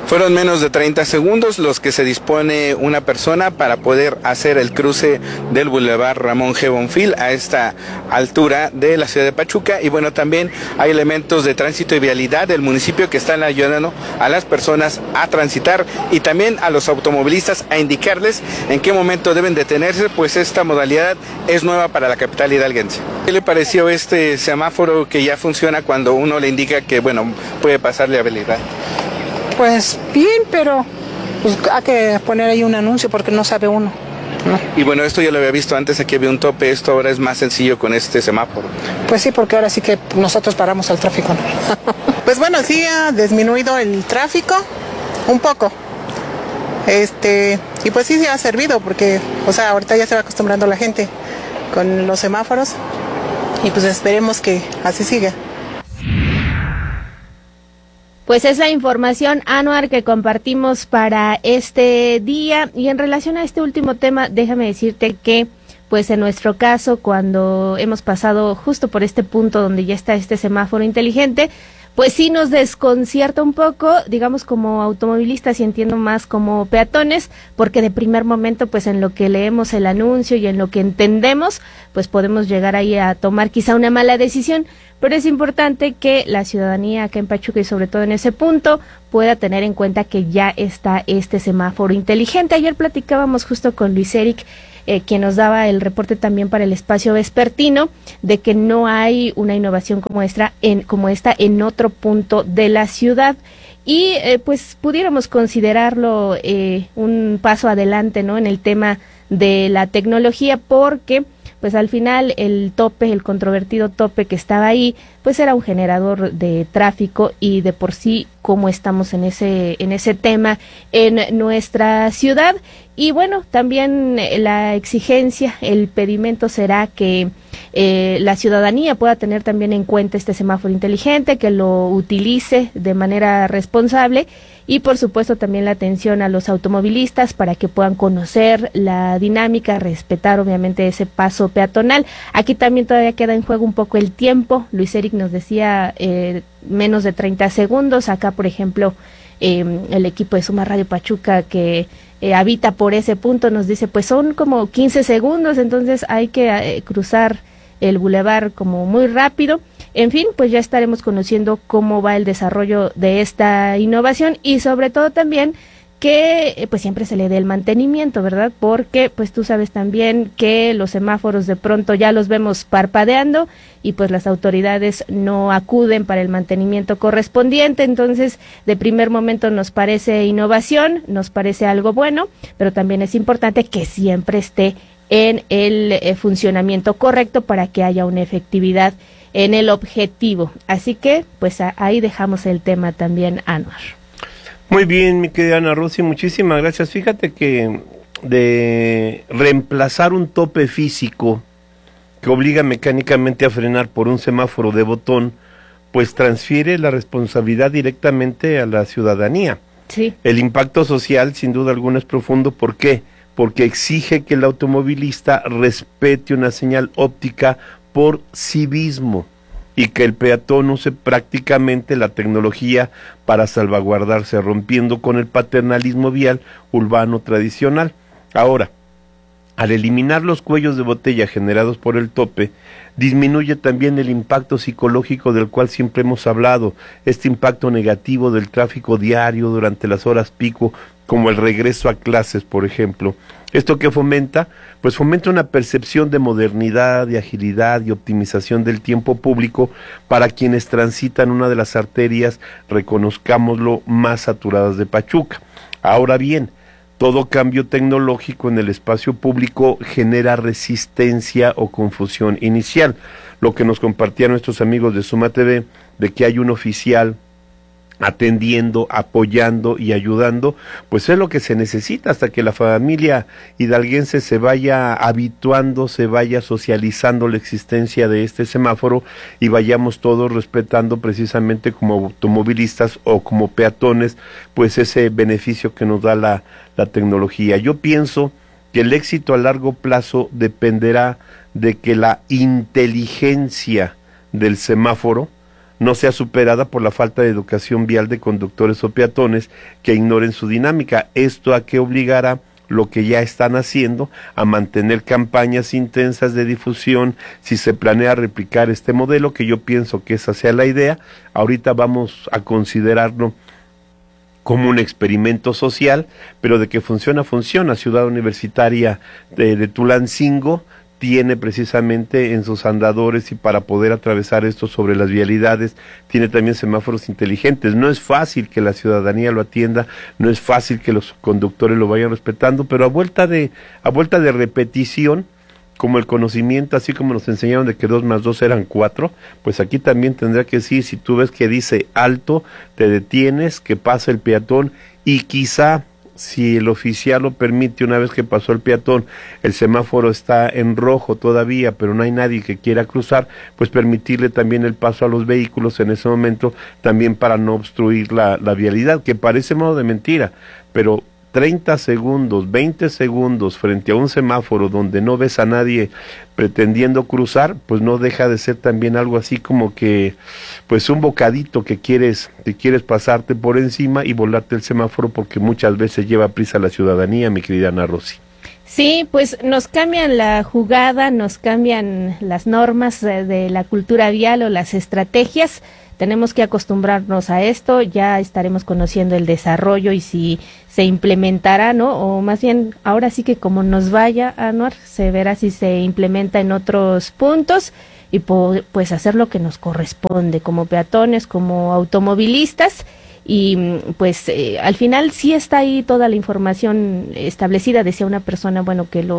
Fueron menos de 30 segundos los que se dispone una persona para poder hacer el cruce del Boulevard Ramón G. Bonfil a esta altura de la ciudad de Pachuca. Y bueno, también hay elementos de tránsito y vialidad del municipio que están ayudando a las personas a transitar y también a los automovilistas a indicarles en qué momento deben detenerse, pues esta modalidad es nueva para la capital hidalguense. ¿Qué le pareció este semáforo que ya funciona cuando uno le indica que, bueno, puede pasarle a habilidad? Pues bien, pero pues, hay que poner ahí un anuncio porque no sabe uno, ¿no? Y bueno, esto yo lo había visto antes, aquí había un tope, esto ahora es más sencillo con este semáforo. Pues sí, porque ahora sí que nosotros paramos al tráfico, ¿no? Pues bueno, sí ha disminuido el tráfico un poco. Y pues sí ha servido porque, o sea, ahorita ya se va acostumbrando la gente con los semáforos y pues esperemos que así siga. Pues es la información, Anuar, que compartimos para este día. Y en relación a este último tema, déjame decirte que, pues en nuestro caso, cuando hemos pasado justo por este punto donde ya está este semáforo inteligente, pues sí nos desconcierta un poco, digamos como automovilistas y entiendo más como peatones, porque de primer momento, pues en lo que leemos el anuncio y en lo que entendemos, pues podemos llegar ahí a tomar quizá una mala decisión. Pero es importante que la ciudadanía acá en Pachuca y sobre todo en ese punto pueda tener en cuenta que ya está este semáforo inteligente. Ayer platicábamos justo con Luis Eric, quien nos daba el reporte también para el espacio vespertino, de que no hay una innovación como esta en otro punto de la ciudad. Y pues pudiéramos considerarlo un paso adelante, ¿no?, en el tema de la tecnología, porque pues al final el controvertido tope que estaba ahí, pues era un generador de tráfico y de por sí cómo estamos en ese tema en nuestra ciudad. Y bueno, también la exigencia, el pedimento será que la ciudadanía pueda tener también en cuenta este semáforo inteligente, que lo utilice de manera responsable y por supuesto también la atención a los automovilistas para que puedan conocer la dinámica, respetar obviamente ese paso peatonal. Aquí también todavía queda en juego un poco el tiempo. Luis Eric nos decía menos de 30 segundos. Acá, por ejemplo, el equipo de Suma Radio Pachuca que habita por ese punto nos dice pues son como 15 segundos, entonces hay que cruzar el bulevar como muy rápido. En fin, pues ya estaremos conociendo cómo va el desarrollo de esta innovación y sobre todo también que pues siempre se le dé el mantenimiento, ¿verdad? Porque pues tú sabes también que los semáforos de pronto ya los vemos parpadeando y pues las autoridades no acuden para el mantenimiento correspondiente. Entonces de primer momento nos parece innovación, nos parece algo bueno, pero también es importante que siempre esté en el funcionamiento correcto para que haya una efectividad en el objetivo. Así que pues ahí dejamos el tema también, Anuar. Muy bien, mi querida Ana Rosy, muchísimas gracias. Fíjate que de reemplazar un tope físico que obliga mecánicamente a frenar por un semáforo de botón, pues transfiere la responsabilidad directamente a la ciudadanía. Sí. El impacto social sin duda alguna es profundo. ¿Por qué? Porque exige que el automovilista respete una señal óptica por civismo y que el peatón use prácticamente la tecnología para salvaguardarse, rompiendo con el paternalismo vial urbano tradicional. Ahora, al eliminar los cuellos de botella generados por el tope, disminuye también el impacto psicológico del cual siempre hemos hablado, este impacto negativo del tráfico diario durante las horas pico, como el regreso a clases, por ejemplo. ¿Esto qué fomenta? Pues fomenta una percepción de modernidad, de agilidad y optimización del tiempo público para quienes transitan una de las arterias, reconozcámoslo, más saturadas de Pachuca. Ahora bien, todo cambio tecnológico en el espacio público genera resistencia o confusión inicial. Lo que nos compartían nuestros amigos de Suma TV, de que hay un oficial atendiendo, apoyando y ayudando, pues es lo que se necesita hasta que la familia hidalguense se vaya habituando, se vaya socializando la existencia de este semáforo y vayamos todos respetando precisamente como automovilistas o como peatones, pues ese beneficio que nos da la tecnología. Yo pienso que el éxito a largo plazo dependerá de que la inteligencia del semáforo no sea superada por la falta de educación vial de conductores o peatones que ignoren su dinámica. ¿Esto a qué obligará? Lo que ya están haciendo, a mantener campañas intensas de difusión, si se planea replicar este modelo, que yo pienso que esa sea la idea. Ahorita vamos a considerarlo como un experimento social, pero de que funciona, funciona. Ciudad Universitaria de Tulancingo tiene precisamente en sus andadores, y para poder atravesar esto sobre las vialidades, tiene también semáforos inteligentes. No es fácil que la ciudadanía lo atienda, no es fácil que los conductores lo vayan respetando, pero a vuelta de repetición, como el conocimiento, así como nos enseñaron de que 2 más 2 eran 4, pues aquí también tendrá que decir, si tú ves que dice alto, te detienes, que pasa el peatón, y quizá, si el oficial lo permite, una vez que pasó el peatón, el semáforo está en rojo todavía, pero no hay nadie que quiera cruzar, pues permitirle también el paso a los vehículos en ese momento, también para no obstruir la vialidad, que parece modo de mentira, pero 30 segundos, 20 segundos frente a un semáforo donde no ves a nadie pretendiendo cruzar, pues no deja de ser también algo así como que, pues un bocadito que quieres pasarte por encima y volarte el semáforo, porque muchas veces lleva prisa la ciudadanía, mi querida Ana Rosy. Sí, pues nos cambian la jugada, nos cambian las normas de la cultura vial o las estrategias. Tenemos que acostumbrarnos a esto, ya estaremos conociendo el desarrollo y si se implementará, ¿no? O más bien, ahora sí que como nos vaya, Anuar, se verá si se implementa en otros puntos y pues hacer lo que nos corresponde como peatones, como automovilistas. Y pues al final sí está ahí toda la información establecida. Decía una persona, bueno, que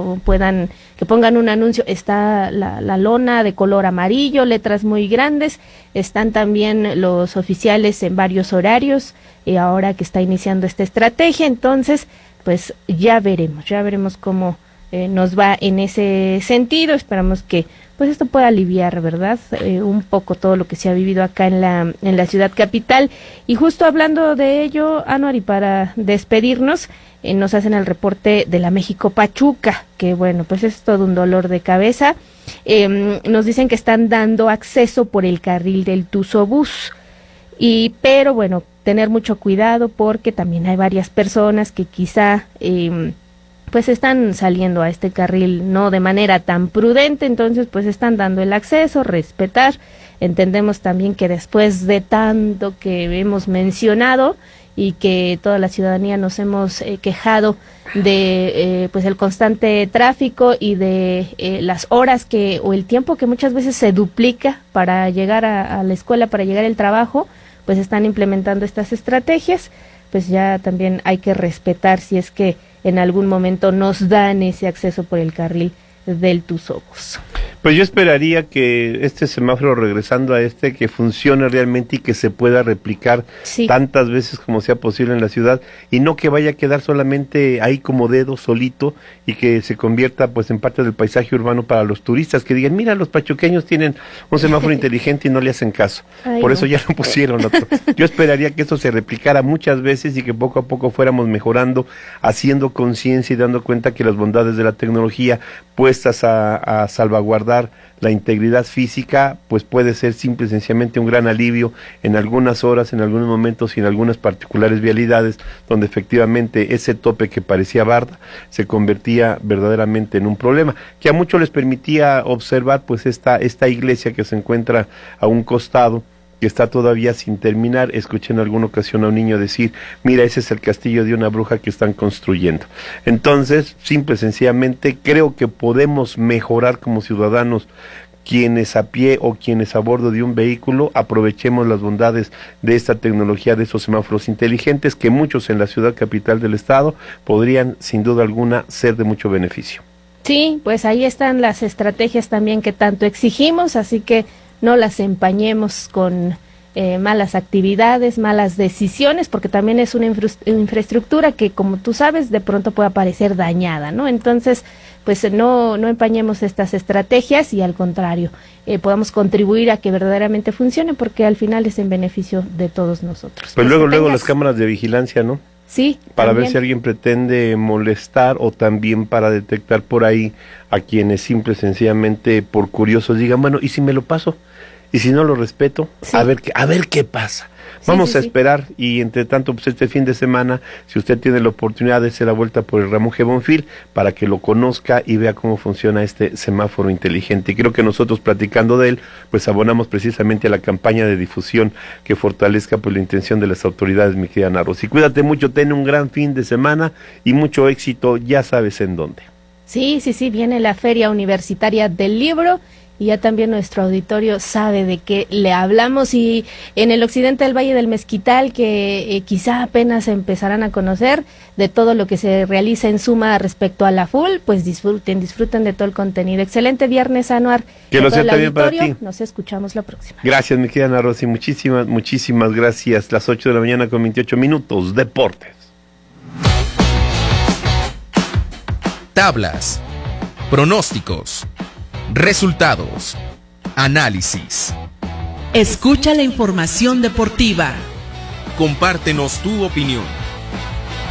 pongan un anuncio, está la lona de color amarillo, letras muy grandes, están también los oficiales en varios horarios, ahora que está iniciando esta estrategia. Entonces pues ya veremos cómo nos va en ese sentido. Esperamos que pues esto pueda aliviar, ¿verdad? Un poco todo lo que se ha vivido acá en la ciudad capital. Y justo hablando de ello, Anuar, y para despedirnos, nos hacen el reporte de la México Pachuca, que bueno, pues es todo un dolor de cabeza. Nos dicen que están dando acceso por el carril del Tuzobús, pero bueno, tener mucho cuidado porque también hay varias personas que quizá pues están saliendo a este carril no de manera tan prudente, entonces pues están dando el acceso, respetar. Entendemos también que después de tanto que hemos mencionado y que toda la ciudadanía nos hemos quejado de pues el constante tráfico y de las horas o el tiempo que muchas veces se duplica para llegar a la escuela, para llegar al trabajo, pues están implementando estas estrategias. Pues ya también hay que respetar si es que en algún momento nos dan ese acceso por el carril del Tuzobús. Pues yo esperaría que este semáforo, regresando a que funcione realmente y que se pueda replicar tantas veces como sea posible en la ciudad, y no que vaya a quedar solamente ahí como dedo solito y que se convierta pues en parte del paisaje urbano para los turistas, que digan, mira, los pachuqueños tienen un semáforo inteligente y no le hacen caso. Por eso ya lo pusieron otro. Yo esperaría que esto se replicara muchas veces y que poco a poco fuéramos mejorando, haciendo conciencia y dando cuenta que las bondades de la tecnología puestas a salvaguardar la integridad física, pues puede ser simple y sencillamente un gran alivio en algunas horas, en algunos momentos y en algunas particulares vialidades, donde efectivamente ese tope que parecía barda se convertía verdaderamente en un problema, que a muchos les permitía observar pues esta iglesia que se encuentra a un costado, que está todavía sin terminar. Escuché en alguna ocasión a un niño decir, mira, ese es el castillo de una bruja que están construyendo. Entonces, simple y sencillamente, creo que podemos mejorar como ciudadanos, quienes a pie o quienes a bordo de un vehículo, aprovechemos las bondades de esta tecnología, de estos semáforos inteligentes, que muchos en la ciudad capital del estado podrían, sin duda alguna, ser de mucho beneficio. Sí, pues ahí están las estrategias también que tanto exigimos, así que no las empañemos con malas actividades, malas decisiones, porque también es una infraestructura que, como tú sabes, de pronto puede aparecer dañada, ¿no? Entonces, pues no empañemos estas estrategias y al contrario, podamos contribuir a que verdaderamente funcione, porque al final es en beneficio de todos nosotros. Pues luego las cámaras de vigilancia, ¿no? Sí. Para también ver si alguien pretende molestar, o también para detectar por ahí a quienes simple y sencillamente por curiosos digan, bueno, ¿y si me lo paso? Y si no lo respeto, Sí. a ver qué pasa. Sí, Vamos sí, a sí. esperar, y entre tanto, pues este fin de semana, si usted tiene la oportunidad de hacer la vuelta por el Ramón G. Bonfil, para que lo conozca y vea cómo funciona este semáforo inteligente. Y creo que nosotros, platicando de él, pues abonamos precisamente a la campaña de difusión que fortalezca pues la intención de las autoridades, mi querida Ana Rosy. Cuídate mucho, ten un gran fin de semana y mucho éxito, ya sabes en dónde. Sí, viene la Feria Universitaria del Libro y ya también nuestro auditorio sabe de qué le hablamos, y en el occidente del Valle del Mezquital, que quizá apenas empezarán a conocer de todo lo que se realiza en Suma respecto a la FUL, pues disfruten de todo el contenido. Excelente viernes, Anuar. Que A lo todo sea el también para auditorio, ti. Nos escuchamos la próxima. Gracias, mi querida Ana Rosy, muchísimas gracias. Las 8 de la mañana con 28 minutos, Deportes. Tablas, pronósticos, resultados, análisis. Escucha la información deportiva. Compártenos tu opinión.